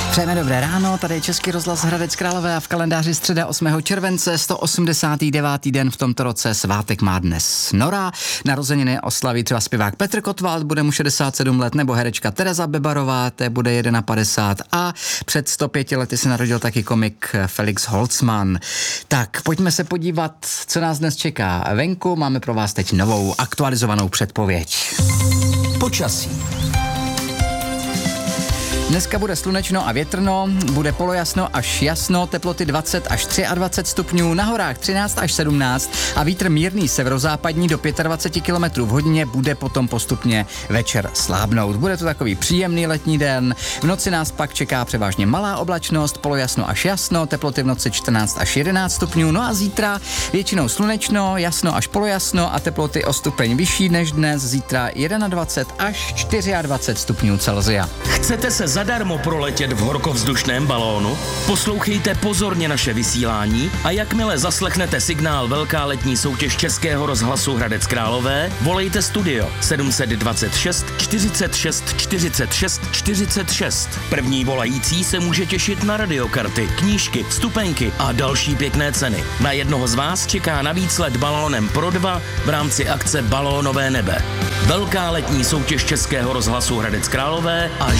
Přejeme dobré ráno, tady je Český rozhlas Hradec Králové a v kalendáři středa 8. července, 189. den v tomto roce. Svátek má dnes Nora, narozeniny oslaví třeba zpěvák Petr Kotwald, bude mu 67 let, nebo herečka Tereza Bebarová, té bude 51 a před 105 lety se narodil taky komik Felix Holzmann. Tak pojďme se podívat, co nás dnes čeká venku. Máme pro vás teď novou aktualizovanou předpověď. Počasí. Dneska bude slunečno a větrno, bude polojasno až jasno, teploty 20 až 23 stupňů, na horách 13 až 17 a vítr mírný severozápadní do 25 km v hodině, bude potom postupně večer slábnout. Bude to takový příjemný letní den, v noci nás pak čeká převážně malá oblačnost, polojasno až jasno, teploty v noci 14 až 11 stupňů, no a zítra většinou slunečno, jasno až polojasno a teploty o stupeň vyšší než dnes, zítra 21 až 24 stupňů Celsia. Chcete se zadarmo proletět v horkovzdušném balónu? Poslouchejte pozorně naše vysílání a jakmile zaslechnete signál Velká letní soutěž Českého rozhlasu Hradec Králové, volejte studio 726 46 46 46. První volající se může těšit na radiokarty, knížky, vstupenky a další pěkné ceny. Na jednoho z vás čeká navíc let balónem pro dva v rámci akce Balónové nebe. Velká letní soutěž Českého rozhlasu Hradec Králové až